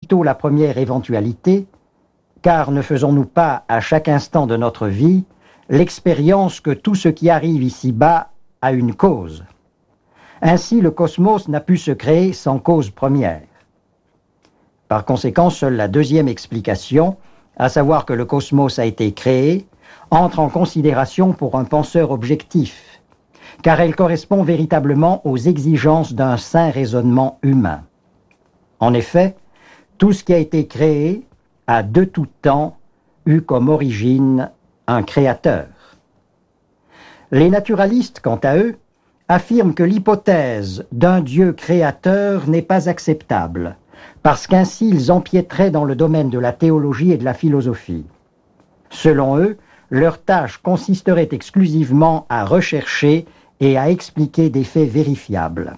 aussitôt la première éventualité, car ne faisons-nous pas, à chaque instant de notre vie, l'expérience que tout ce qui arrive ici-bas a une cause. Ainsi, le cosmos n'a pu se créer sans cause première. Par conséquent, seule la deuxième explication, à savoir que le cosmos a été créé, entre en considération pour un penseur objectif, car elle correspond véritablement aux exigences d'un sain raisonnement humain. En effet, tout ce qui a été créé a de tout temps eu comme origine un créateur. Les naturalistes, quant à eux, affirment que l'hypothèse d'un Dieu créateur n'est pas acceptable, parce qu'ainsi ils empiéteraient dans le domaine de la théologie et de la philosophie. Selon eux, leur tâche consisterait exclusivement à rechercher et à expliquer des faits vérifiables.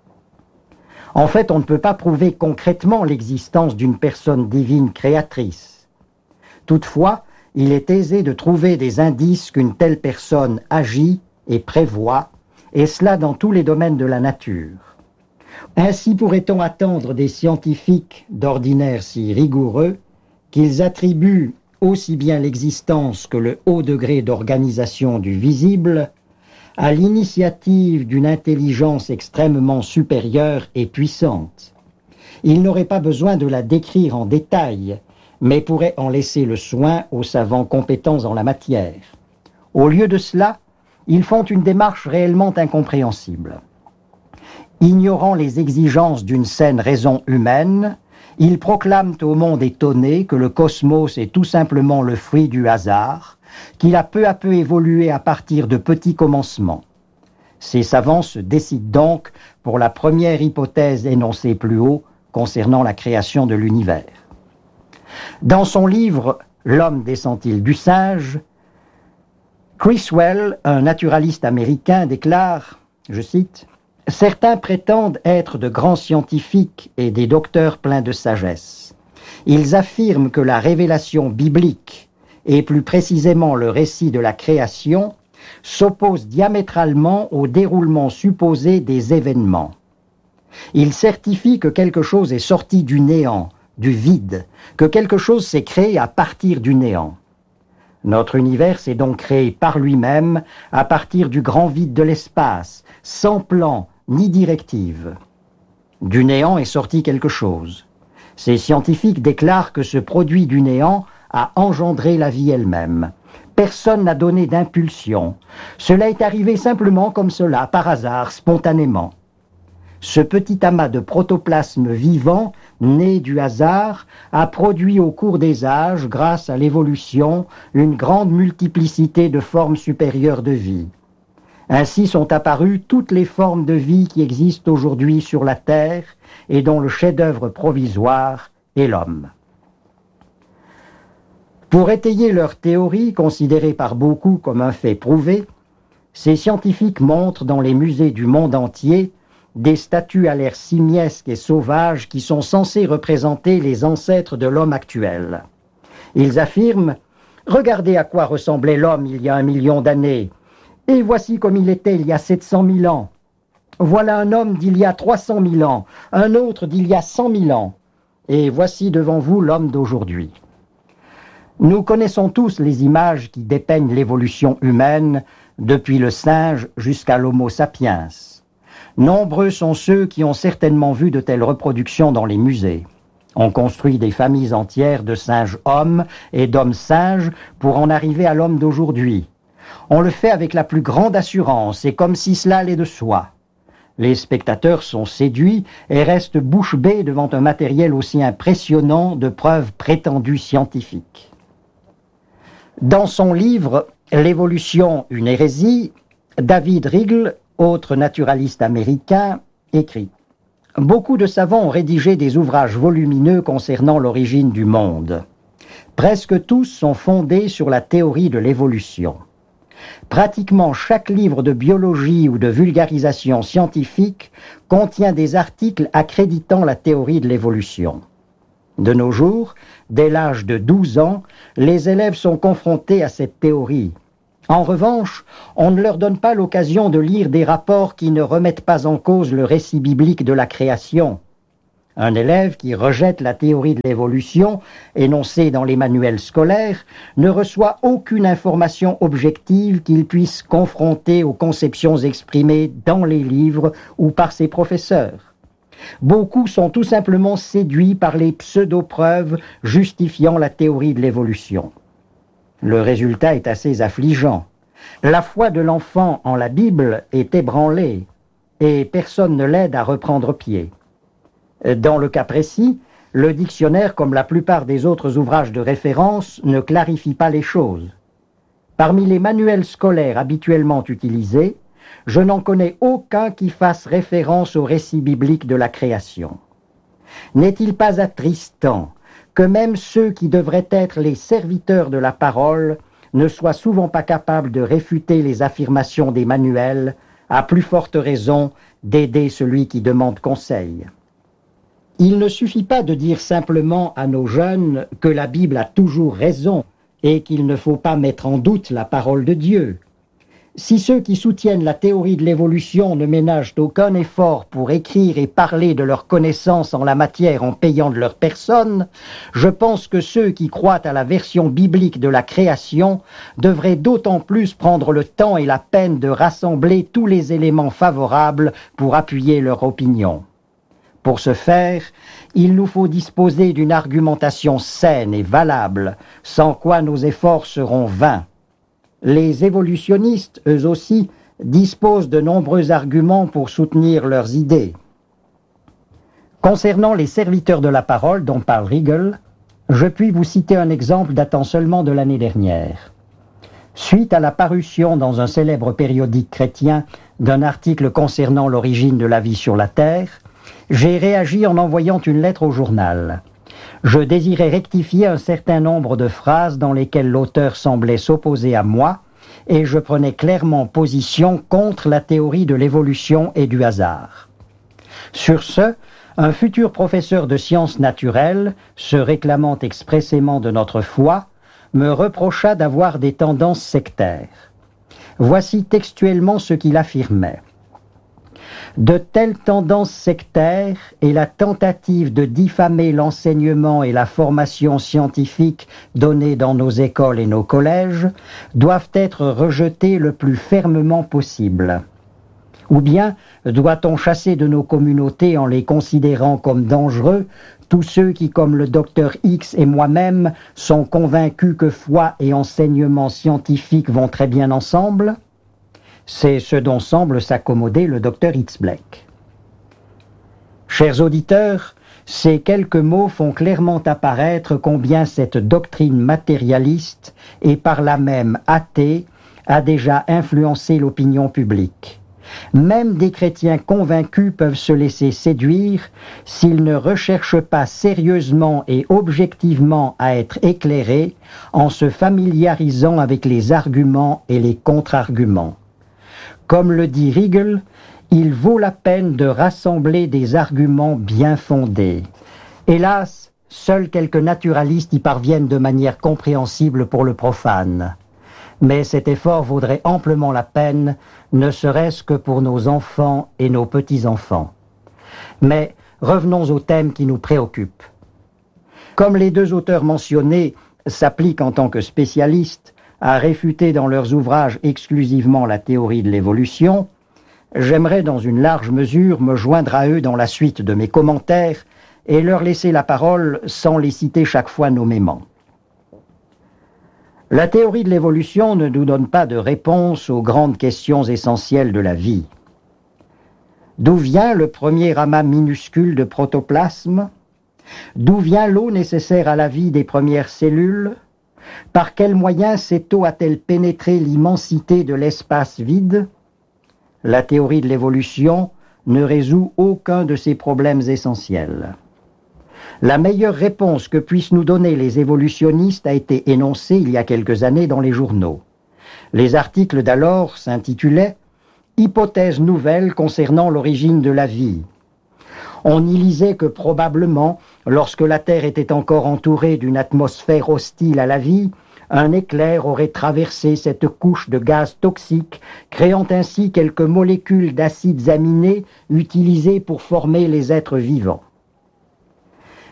En fait, on ne peut pas prouver concrètement l'existence d'une personne divine créatrice. Toutefois, il est aisé de trouver des indices qu'une telle personne agit et prévoit, et cela dans tous les domaines de la nature. Ainsi pourrait-on attendre des scientifiques d'ordinaire si rigoureux qu'ils attribuent aussi bien l'existence que le haut degré d'organisation du visible à l'initiative d'une intelligence extrêmement supérieure et puissante. Ils n'auraient pas besoin de la décrire en détail, mais pourraient en laisser le soin aux savants compétents en la matière. Au lieu de cela, ils font une démarche réellement incompréhensible. Ignorant les exigences d'une saine raison humaine, ils proclament au monde étonné que le cosmos est tout simplement le fruit du hasard, qu'il a peu à peu évolué à partir de petits commencements. Ces savants se décident donc pour la première hypothèse énoncée plus haut concernant la création de l'univers. Dans son livre « L'homme descend-il du singe ?», Criswell, un naturaliste américain, déclare, je cite, « Certains prétendent être de grands scientifiques et des docteurs pleins de sagesse. Ils affirment que la révélation biblique, et plus précisément le récit de la création, s'oppose diamétralement au déroulement supposé des événements. Ils certifient que quelque chose est sorti du néant, du vide, que quelque chose s'est créé à partir du néant. Notre univers s'est donc créé par lui-même à partir du grand vide de l'espace, sans plan ni directive. Du néant est sorti quelque chose. Ces scientifiques déclarent que ce produit du néant a engendré la vie elle-même. Personne n'a donné d'impulsion. Cela est arrivé simplement comme cela, par hasard, spontanément. Ce petit amas de protoplasme vivant, né du hasard, a produit au cours des âges, grâce à l'évolution, une grande multiplicité de formes supérieures de vie. Ainsi sont apparues toutes les formes de vie qui existent aujourd'hui sur la Terre et dont le chef-d'œuvre provisoire est l'homme. Pour étayer leur théorie, considérée par beaucoup comme un fait prouvé, ces scientifiques montrent dans les musées du monde entier des statues à l'air simiesques et sauvages qui sont censées représenter les ancêtres de l'homme actuel. Ils affirment « Regardez à quoi ressemblait l'homme il y a 1 million d'années, et voici comme il était il y a 700 000 ans. Voilà un homme d'il y a 300 000 ans, un autre d'il y a 100 000 ans, et voici devant vous l'homme d'aujourd'hui. » Nous connaissons tous les images qui dépeignent l'évolution humaine depuis le singe jusqu'à l'Homo sapiens. Nombreux sont ceux qui ont certainement vu de telles reproductions dans les musées. On construit des familles entières de singes-hommes et d'hommes-singes pour en arriver à l'homme d'aujourd'hui. On le fait avec la plus grande assurance et comme si cela allait de soi. Les spectateurs sont séduits et restent bouche bée devant un matériel aussi impressionnant de preuves prétendues scientifiques. Dans son livre « L'évolution, une hérésie », David Riggle, autre naturaliste américain, écrit « Beaucoup de savants ont rédigé des ouvrages volumineux concernant l'origine du monde. Presque tous sont fondés sur la théorie de l'évolution. Pratiquement chaque livre de biologie ou de vulgarisation scientifique contient des articles accréditant la théorie de l'évolution. De nos jours, dès l'âge de 12 ans, les élèves sont confrontés à cette théorie. En revanche, on ne leur donne pas l'occasion de lire des rapports qui ne remettent pas en cause le récit biblique de la création. Un élève qui rejette la théorie de l'évolution énoncée dans les manuels scolaires ne reçoit aucune information objective qu'il puisse confronter aux conceptions exprimées dans les livres ou par ses professeurs. Beaucoup sont tout simplement séduits par les pseudo-preuves justifiant la théorie de l'évolution. Le résultat est assez affligeant. La foi de l'enfant en la Bible est ébranlée et personne ne l'aide à reprendre pied. Dans le cas précis, le dictionnaire, comme la plupart des autres ouvrages de référence, ne clarifie pas les choses. Parmi les manuels scolaires habituellement utilisés, je n'en connais aucun qui fasse référence au récit biblique de la création. N'est-il pas attristant que même ceux qui devraient être les serviteurs de la parole ne soient souvent pas capables de réfuter les affirmations des manuels, à plus forte raison d'aider celui qui demande conseil? Il ne suffit pas de dire simplement à nos jeunes que la Bible a toujours raison et qu'il ne faut pas mettre en doute la parole de Dieu. Si ceux qui soutiennent la théorie de l'évolution ne ménagent aucun effort pour écrire et parler de leurs connaissances en la matière en payant de leur personne, je pense que ceux qui croient à la version biblique de la création devraient d'autant plus prendre le temps et la peine de rassembler tous les éléments favorables pour appuyer leur opinion. Pour ce faire, il nous faut disposer d'une argumentation saine et valable, sans quoi nos efforts seront vains. Les évolutionnistes, eux aussi, disposent de nombreux arguments pour soutenir leurs idées. Concernant les serviteurs de la parole dont parle Riegel, je puis vous citer un exemple datant seulement de l'année dernière. Suite à la parution dans un célèbre périodique chrétien d'un article concernant l'origine de la vie sur la Terre, j'ai réagi en envoyant une lettre au journal. Je désirais rectifier un certain nombre de phrases dans lesquelles l'auteur semblait s'opposer à moi, et je prenais clairement position contre la théorie de l'évolution et du hasard. Sur ce, un futur professeur de sciences naturelles, se réclamant expressément de notre foi, me reprocha d'avoir des tendances sectaires. Voici textuellement ce qu'il affirmait. De telles tendances sectaires et la tentative de diffamer l'enseignement et la formation scientifique donnée dans nos écoles et nos collèges doivent être rejetées le plus fermement possible. Ou bien doit-on chasser de nos communautés en les considérant comme dangereux tous ceux qui, comme le docteur X et moi-même, sont convaincus que foi et enseignement scientifique vont très bien ensemble ? C'est ce dont semble s'accommoder le docteur Hitzbleck. Chers auditeurs, ces quelques mots font clairement apparaître combien cette doctrine matérialiste et par là même athée a déjà influencé l'opinion publique. Même des chrétiens convaincus peuvent se laisser séduire s'ils ne recherchent pas sérieusement et objectivement à être éclairés en se familiarisant avec les arguments et les contre-arguments. Comme le dit Riegel, il vaut la peine de rassembler des arguments bien fondés. Hélas, seuls quelques naturalistes y parviennent de manière compréhensible pour le profane. Mais cet effort vaudrait amplement la peine, ne serait-ce que pour nos enfants et nos petits-enfants. Mais revenons au thème qui nous préoccupe. Comme les deux auteurs mentionnés s'appliquent en tant que spécialistes à réfuter dans leurs ouvrages exclusivement la théorie de l'évolution, j'aimerais dans une large mesure me joindre à eux dans la suite de mes commentaires et leur laisser la parole sans les citer chaque fois nommément. La théorie de l'évolution ne nous donne pas de réponse aux grandes questions essentielles de la vie. D'où vient le premier amas minuscule de protoplasme? D'où vient l'eau nécessaire à la vie des premières cellules? Par quels moyens cette eau a-t-elle pénétré l'immensité de l'espace vide? La théorie de l'évolution ne résout aucun de ces problèmes essentiels. La meilleure réponse que puissent nous donner les évolutionnistes a été énoncée il y a quelques années dans les journaux. Les articles d'alors s'intitulaient « Hypothèses nouvelles concernant l'origine de la vie ». On y lisait que probablement, lorsque la Terre était encore entourée d'une atmosphère hostile à la vie, un éclair aurait traversé cette couche de gaz toxiques, créant ainsi quelques molécules d'acides aminés utilisés pour former les êtres vivants.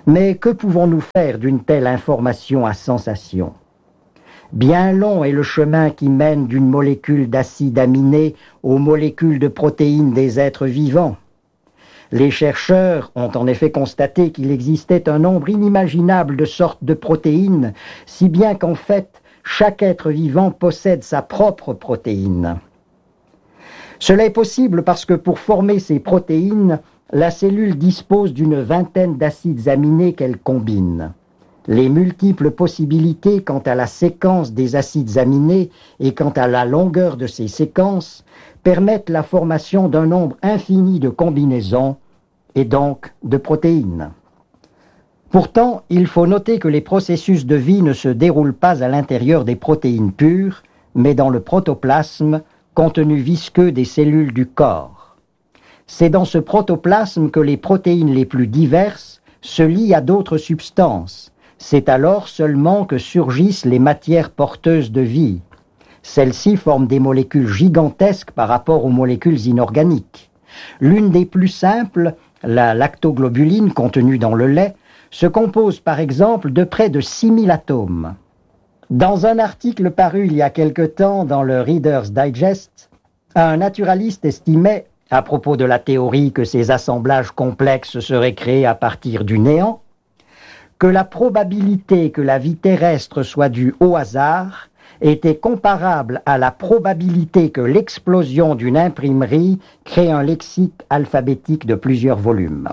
Mais que pouvons-nous faire d'une telle information à sensation? Bien long est le chemin qui mène d'une molécule d'acide aminé aux molécules de protéines des êtres vivants. Les chercheurs ont en effet constaté qu'il existait un nombre inimaginable de sortes de protéines, si bien qu'en fait, chaque être vivant possède sa propre protéine. Cela est possible parce que pour former ces protéines, la cellule dispose d'une vingtaine d'acides aminés qu'elle combine. Les multiples possibilités quant à la séquence des acides aminés et quant à la longueur de ces séquences permettent la formation d'un nombre infini de combinaisons et donc de protéines. Pourtant, il faut noter que les processus de vie ne se déroulent pas à l'intérieur des protéines pures, mais dans le protoplasme, contenu visqueux des cellules du corps. C'est dans ce protoplasme que les protéines les plus diverses se lient à d'autres substances. C'est alors seulement que surgissent les matières porteuses de vie. Celles-ci forment des molécules gigantesques par rapport aux molécules inorganiques. L'une des plus simples, la lactoglobuline contenue dans le lait, se compose par exemple de près de 6000 atomes. Dans un article paru il y a quelque temps dans le Reader's Digest, un naturaliste estimait, à propos de la théorie que ces assemblages complexes seraient créés à partir du néant, que la probabilité que la vie terrestre soit due au hasard était comparable à la probabilité que l'explosion d'une imprimerie crée un lexique alphabétique de plusieurs volumes.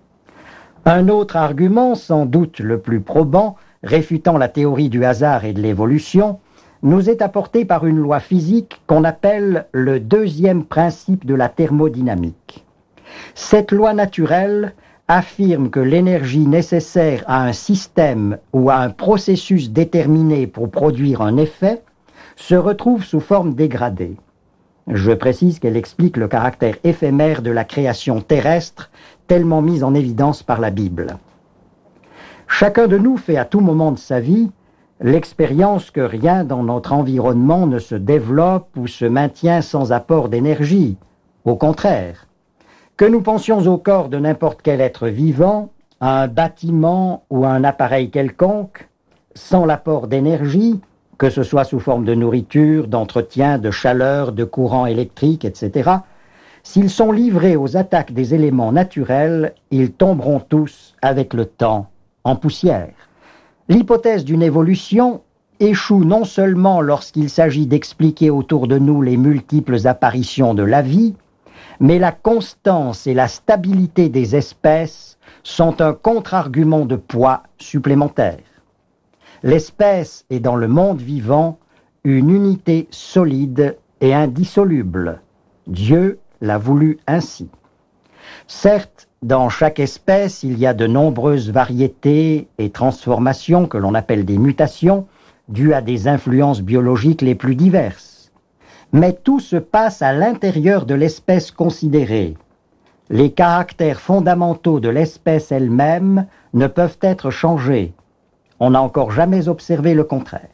Un autre argument, sans doute le plus probant, réfutant la théorie du hasard et de l'évolution, nous est apporté par une loi physique qu'on appelle le deuxième principe de la thermodynamique. Cette loi naturelle affirme que l'énergie nécessaire à un système ou à un processus déterminé pour produire un effet se retrouve sous forme dégradée. Je précise qu'elle explique le caractère éphémère de la création terrestre tellement mise en évidence par la Bible. Chacun de nous fait à tout moment de sa vie l'expérience que rien dans notre environnement ne se développe ou se maintient sans apport d'énergie. Au contraire, que nous pensions au corps de n'importe quel être vivant, à un bâtiment ou à un appareil quelconque, sans l'apport d'énergie, que ce soit sous forme de nourriture, d'entretien, de chaleur, de courant électrique, etc., s'ils sont livrés aux attaques des éléments naturels, ils tomberont tous, avec le temps, en poussière. L'hypothèse d'une évolution échoue non seulement lorsqu'il s'agit d'expliquer autour de nous les multiples apparitions de la vie, mais la constance et la stabilité des espèces sont un contre-argument de poids supplémentaire. L'espèce est dans le monde vivant une unité solide et indissoluble. Dieu l'a voulu ainsi. Certes, dans chaque espèce, il y a de nombreuses variétés et transformations que l'on appelle des mutations, dues à des influences biologiques les plus diverses. Mais tout se passe à l'intérieur de l'espèce considérée. Les caractères fondamentaux de l'espèce elle-même ne peuvent être changés. On n'a encore jamais observé le contraire.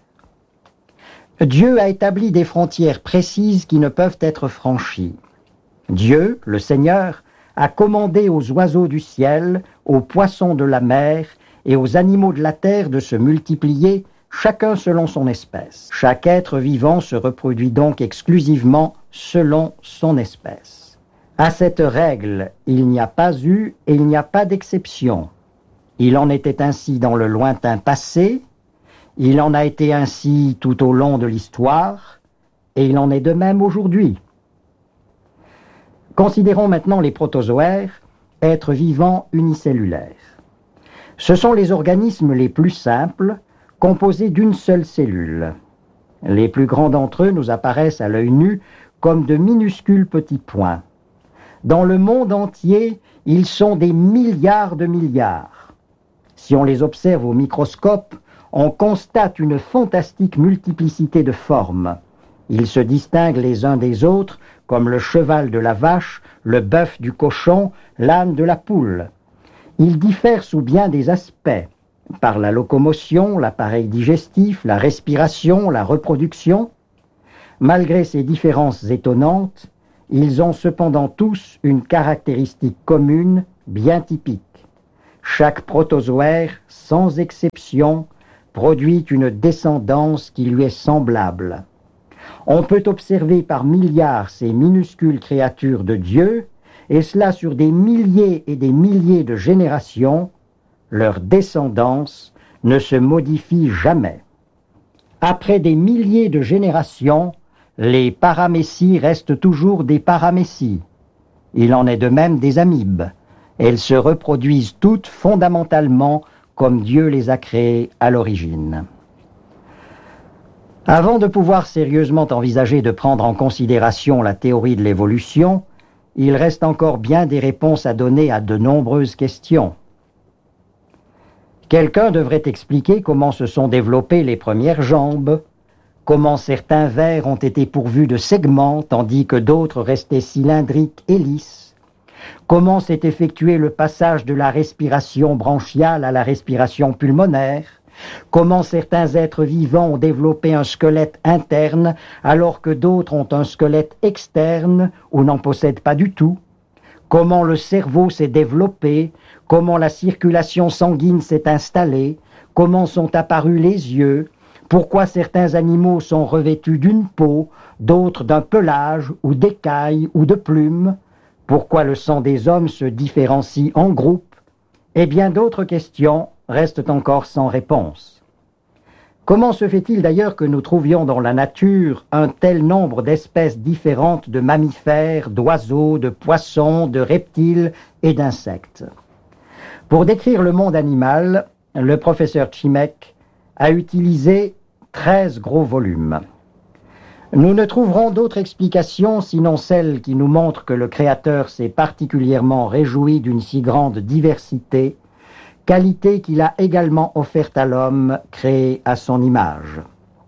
Dieu a établi des frontières précises qui ne peuvent être franchies. Dieu, le Seigneur, a commandé aux oiseaux du ciel, aux poissons de la mer et aux animaux de la terre de se multiplier, chacun selon son espèce. Chaque être vivant se reproduit donc exclusivement selon son espèce. À cette règle, il n'y a pas eu et il n'y a pas d'exception. Il en était ainsi dans le lointain passé, il en a été ainsi tout au long de l'histoire, et il en est de même aujourd'hui. Considérons maintenant les protozoaires, êtres vivants unicellulaires. Ce sont les organismes les plus simples, composés d'une seule cellule. Les plus grands d'entre eux nous apparaissent à l'œil nu comme de minuscules petits points. Dans le monde entier, ils sont des milliards de milliards. Si on les observe au microscope, on constate une fantastique multiplicité de formes. Ils se distinguent les uns des autres comme le cheval de la vache, le bœuf du cochon, l'âne de la poule. Ils diffèrent sous bien des aspects, par la locomotion, l'appareil digestif, la respiration, la reproduction. Malgré ces différences étonnantes, ils ont cependant tous une caractéristique commune bien typique. chaque protozoaire, sans exception, produit une descendance qui lui est semblable. On peut observer par milliards ces minuscules créatures de Dieu, et cela sur des milliers et des milliers de générations. Leur descendance ne se modifie jamais. Après des milliers de générations, les paramécies restent toujours des paramécies. Il en est de même des amibes. Elles se reproduisent toutes fondamentalement comme Dieu les a créées à l'origine. Avant de pouvoir sérieusement envisager de prendre en considération la théorie de l'évolution, il reste encore bien des réponses à donner à de nombreuses questions. Quelqu'un devrait expliquer comment se sont développées les premières jambes, comment certains vers ont été pourvus de segments tandis que d'autres restaient cylindriques et lisses, comment s'est effectué le passage de la respiration branchiale à la respiration pulmonaire, comment certains êtres vivants ont développé un squelette interne alors que d'autres ont un squelette externe ou n'en possèdent pas du tout, comment le cerveau s'est développé, comment la circulation sanguine s'est installée, comment sont apparus les yeux, pourquoi certains animaux sont revêtus d'une peau, d'autres d'un pelage ou d'écailles ou de plumes, pourquoi le sang des hommes se différencie en groupes, et bien d'autres questions restent encore sans réponse. Comment se fait-il d'ailleurs que nous trouvions dans la nature un tel nombre d'espèces différentes de mammifères, d'oiseaux, de poissons, de reptiles et d'insectes? Pour décrire le monde animal, le professeur Chimek a utilisé 13 gros volumes. Nous ne trouverons d'autre explication sinon celle qui nous montre que le Créateur s'est particulièrement réjoui d'une si grande diversité, qualité qu'il a également offerte à l'homme, créé à son image.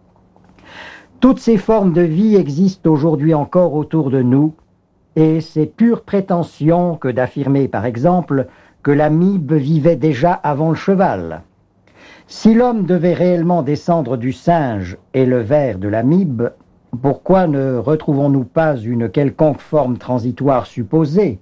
Toutes ces formes de vie existent aujourd'hui encore autour de nous, et c'est pure prétention que d'affirmer, par exemple, que l'amibe vivait déjà avant le cheval. Si l'homme devait réellement descendre du singe et le ver de l'amibe, pourquoi ne retrouvons-nous pas une quelconque forme transitoire supposée?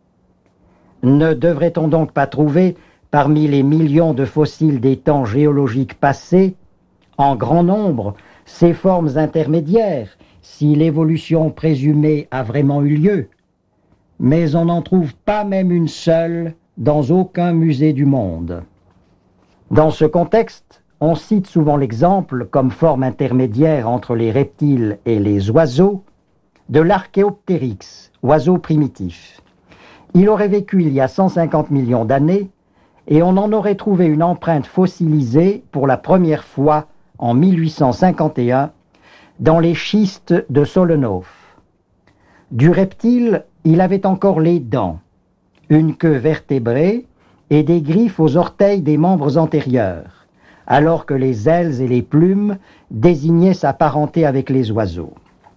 Ne devrait-on donc pas trouver, parmi les millions de fossiles des temps géologiques passés, en grand nombre, ces formes intermédiaires, si l'évolution présumée a vraiment eu lieu? Mais on n'en trouve pas même une seule dans aucun musée du monde. Dans ce contexte, on cite souvent l'exemple, comme forme intermédiaire entre les reptiles et les oiseaux, de l'Archéoptérix, oiseau primitif. Il aurait vécu il y a 150 millions d'années, et on en aurait trouvé une empreinte fossilisée pour la première fois en 1851 dans les schistes de Solenov. Du reptile, il avait encore les dents, une queue vertébrée et des griffes aux orteils des membres antérieurs, alors que les ailes et les plumes désignaient sa parenté avec les oiseaux.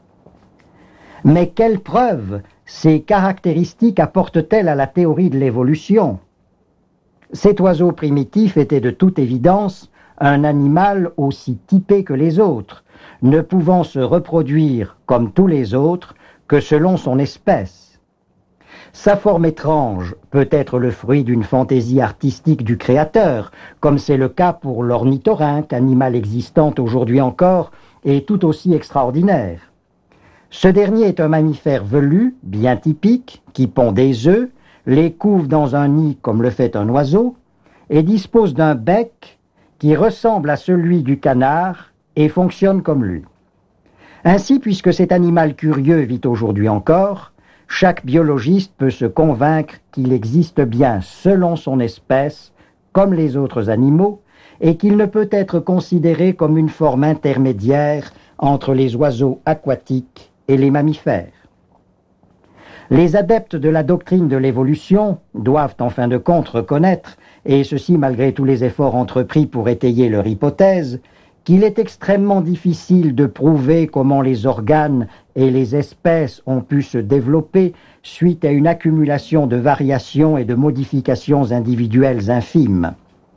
Mais quelle preuve ces caractéristiques apportent-elles à la théorie de l'évolution? Cet oiseau primitif était de toute évidence un animal aussi typé que les autres, ne pouvant se reproduire comme tous les autres que selon son espèce. Sa forme étrange peut être le fruit d'une fantaisie artistique du créateur, comme c'est le cas pour l'ornithorynque, animal existant aujourd'hui encore et tout aussi extraordinaire. Ce dernier est un mammifère velu, bien typique, qui pond des œufs, les couve dans un nid comme le fait un oiseau, et dispose d'un bec qui ressemble à celui du canard et fonctionne comme lui. Ainsi, puisque cet animal curieux vit aujourd'hui encore, chaque biologiste peut se convaincre qu'il existe bien selon son espèce, comme les autres animaux, et qu'il ne peut être considéré comme une forme intermédiaire entre les oiseaux aquatiques et les mammifères. Les adeptes de la doctrine de l'évolution doivent en fin de compte reconnaître, et ceci malgré tous les efforts entrepris pour étayer leur hypothèse, qu'il est extrêmement difficile de prouver comment les organes et les espèces ont pu se développer suite à une accumulation de variations et de modifications individuelles infimes.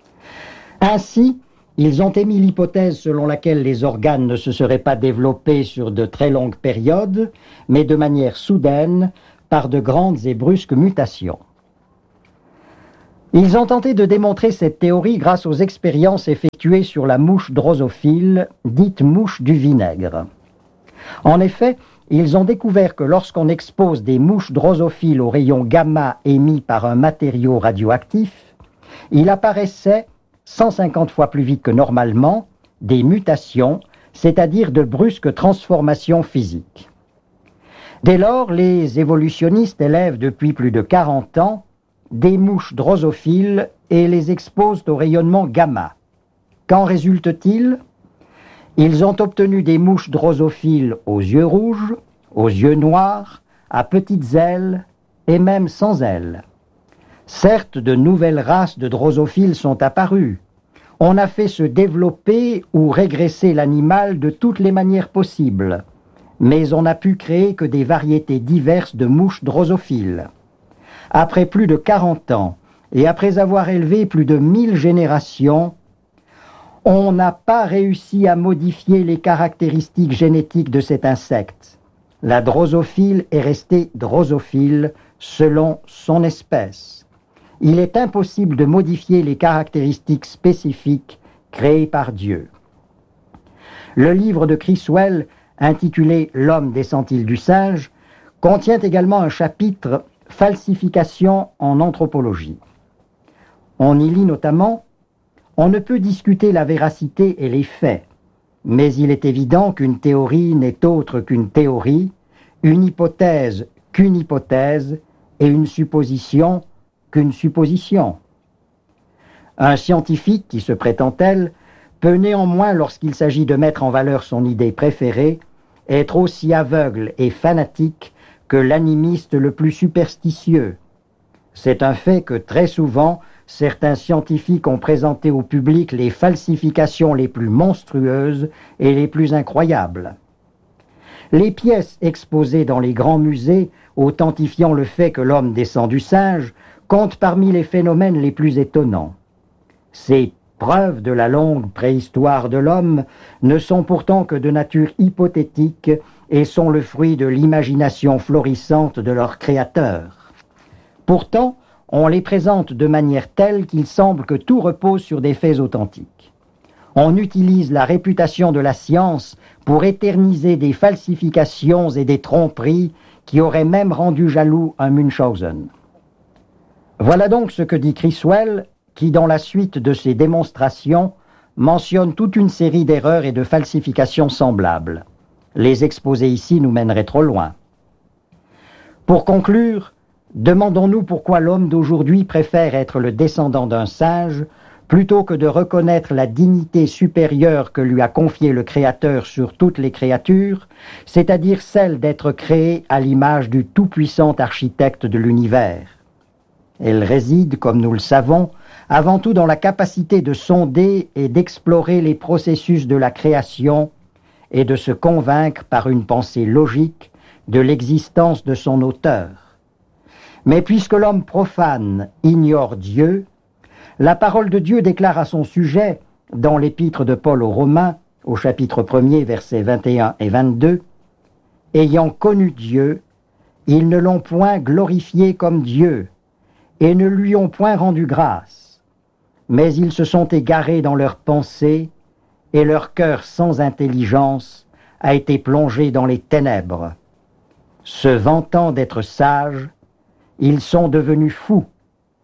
Ainsi, ils ont émis l'hypothèse selon laquelle les organes ne se seraient pas développés sur de très longues périodes, mais de manière soudaine, par de grandes et brusques mutations. Ils ont tenté de démontrer cette théorie grâce aux expériences effectuées sur la mouche drosophile, dite mouche du vinaigre. En effet, ils ont découvert que lorsqu'on expose des mouches drosophiles aux rayons gamma émis par un matériau radioactif, il apparaissait, 150 fois plus vite que normalement, des mutations, c'est-à-dire de brusques transformations physiques. Dès lors, les évolutionnistes élèvent depuis plus de 40 ans des mouches drosophiles et les exposent au rayonnement gamma. Qu'en résulte-t-il ? Ils ont obtenu des mouches drosophiles aux yeux rouges, aux yeux noirs, à petites ailes et même sans ailes. Certes, de nouvelles races de drosophiles sont apparues. On a fait se développer ou régresser l'animal de toutes les manières possibles, mais on n'a pu créer que des variétés diverses de mouches drosophiles. Après plus de 40 ans, et après avoir élevé plus de 1000 générations, on n'a pas réussi à modifier les caractéristiques génétiques de cet insecte. La drosophile est restée drosophile selon son espèce. Il est impossible de modifier les caractéristiques spécifiques créées par Dieu. Le livre de Criswell, intitulé « L'homme descend-il du singe », contient également un chapitre « Falsification en anthropologie ». On y lit notamment « On ne peut discuter la véracité et les faits, mais il est évident qu'une théorie n'est autre qu'une théorie, une hypothèse qu'une hypothèse et une supposition qu'une supposition. Un scientifique qui se prétend tel peut néanmoins, lorsqu'il s'agit de mettre en valeur son idée préférée, être aussi aveugle et fanatique que l'animiste le plus superstitieux. C'est un fait que très souvent, certains scientifiques ont présenté au public les falsifications les plus monstrueuses et les plus incroyables. Les pièces exposées dans les grands musées, authentifiant le fait que l'homme descend du singe, comptent parmi les phénomènes les plus étonnants. Ces preuves de la longue préhistoire de l'homme ne sont pourtant que de nature hypothétique et sont le fruit de l'imagination florissante de leur créateur. Pourtant, on les présente de manière telle qu'il semble que tout repose sur des faits authentiques. On utilise la réputation de la science pour éterniser des falsifications et des tromperies qui auraient même rendu jaloux un Munchausen. Voilà donc ce que dit Criswell, qui, dans la suite de ses démonstrations, mentionne toute une série d'erreurs et de falsifications semblables. Les exposer ici nous mènerait trop loin. Pour conclure, demandons-nous pourquoi l'homme d'aujourd'hui préfère être le descendant d'un singe plutôt que de reconnaître la dignité supérieure que lui a confiée le Créateur sur toutes les créatures, c'est-à-dire celle d'être créé à l'image du tout-puissant architecte de l'univers. Elle réside, comme nous le savons, avant tout dans la capacité de sonder et d'explorer les processus de la création et de se convaincre par une pensée logique de l'existence de son auteur. Mais puisque l'homme profane ignore Dieu, la parole de Dieu déclare à son sujet, dans l'épître de Paul aux Romains, au chapitre 1er, versets 21 et 22, « Ayant connu Dieu, ils ne l'ont point glorifié comme Dieu, et ne lui ont point rendu grâce, mais ils se sont égarés dans leurs pensées, et leur cœur sans intelligence a été plongé dans les ténèbres. Se vantant d'être sages, ils sont devenus fous,